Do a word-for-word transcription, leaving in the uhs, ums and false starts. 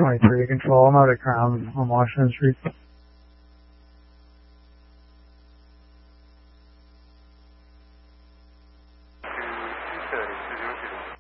twenty-three to control. I'm out at Crown on Washington Street.